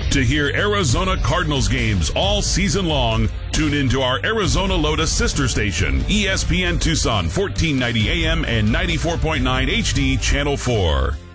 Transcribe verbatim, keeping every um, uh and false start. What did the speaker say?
To hear Arizona Cardinals games all season long, tune into our Arizona Lotus sister station, E S P N Tucson, fourteen ninety A M and ninety-four point nine H D Channel four.